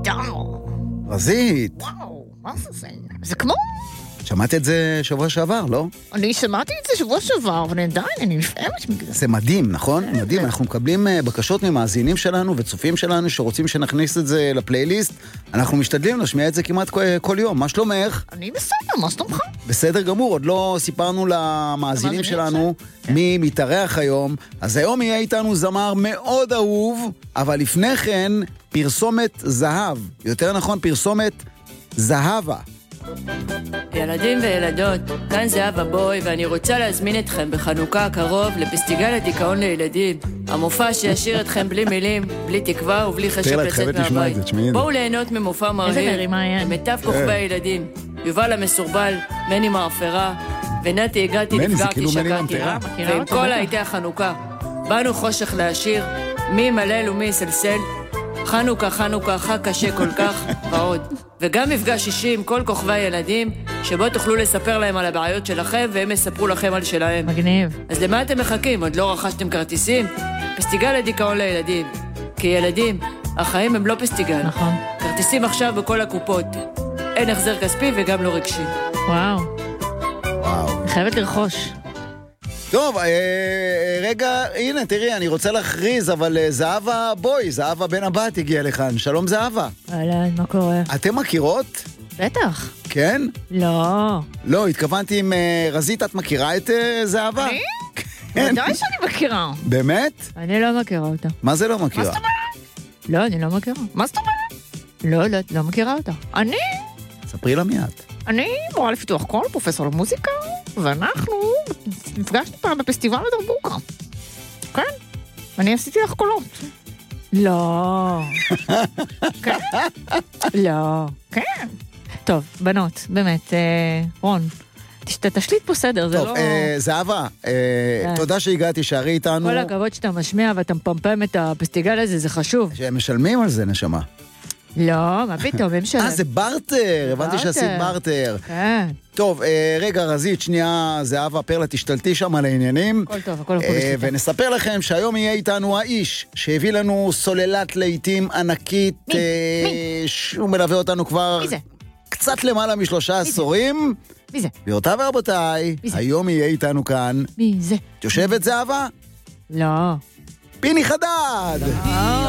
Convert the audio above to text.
נהדר. רזית. וואו, מה זה? זה כמו... שמעת את זה שבוע שעבר, לא? אני שמעתי את זה שבוע שעבר, אבל עדיין, אני נפעמת מזה. זה מדהים, נכון? מדהים, אנחנו מקבלים בקשות ממאזינים שלנו וצופים שלנו שרוצים שנכניס את זה לפלייליסט. אנחנו משתדלים להשמיע את זה כמעט כל יום. מה שלומך? אני בסדר, מה שלומך? בסדר גמור, עוד לא סיפרנו למאזינים שלנו מי מתארח היום. אז היום יהיה איתנו זמר מאוד אהוב, אבל לפני כן פרסומת זהב. יותר נכון, פרסומת זהבה. ילדים וילדות, כאן זהבה בוי, ואני רוצה להזמין אתכם בחנוכה הקרוב לפסטיגל הדיכאון לילדים. המופע שישאיר אתכם בלי מילים, בלי תקווה ובלי חשק לצאת מהבית. בואו ליהנות ממופע מרהיב עם מיטב כוכבי הילדים. יובל המסורבל, מני מאפרה, ונתי הגעתי נפגעתי שקעתי, ועם כל להיטי החנוכה. באנו חושך להשאיר, מי מלל ומי סלסל, חנוכה, חנוכה, חג קשה כל כך, ועוד. וגם מפגש אישי עם כל כוכבי הילדים, שבו תוכלו לספר להם על הבעיות שלכם, והם יספרו לכם על שלהם. מגניב. אז למה אתם מחכים? עוד לא רכשתם כרטיסים? פסטיגל הדיכאון לילדים. כי ילדים, החיים הם לא פסטיגל. נכון. כרטיסים עכשיו בכל הקופות. אין החזר כספי וגם לא רגשי. וואו. וואו. אני חייבת לרכוש. טוב, רגע, הנה, תראי, אני רוצה להכריז, אבל זהבה בוי, זהבה בן הבת הגיעה לכאן. שלום זהבה. אהלן, מה קורה? אתם מכירות? בטח. כן? לא. לא, התכוונתי עם רזית, את מכירה את זהבה? אני? כן. ודאי שאני מכירה. באמת? אני לא מכירה אותה. מה זה לא מכירה? מה זאת אומרת? לא, אני לא מכירה. מה זאת אומרת? לא מכירה אותה. ספרי לה מיד. אני מורה לפיתוח קול, פרופסור למוזיקה, ואנחנו נפגשנו פעם בפסטיבל הדרבוקה. כן, אני עשיתי לך קולות. לא. כן. לא. כן. טוב, בנות, באמת, רון, תשליט פה סדר, זה לא... טוב, זהבה, תודה שהגעתי, שערי איתנו. כל הכבוד שאתה משמיע ואתה מפמפם את הפסטיגל הזה, זה חשוב. שהם משלמים על זה, נשמה. לא, מה פתאום, הם משלם. זה ברטר, הבנתי שעשית ברטר. כן. טוב, רגע, רזית, שנייה, זהבה פרלה, תשתלטי שם על העניינים. הכל טוב, הכל בשליטה. ונספר לכם שהיום יהיה איתנו האיש שהביא לנו סוללת לעיתים ענקית. מי? שהוא מלווה אותנו כבר... מי זה? קצת למעלה מ3 עשורים. מי זה? ואותה ורבותיי, היום יהיה איתנו כאן. מי זה? יושבת זהבה? לא. פיני חדד!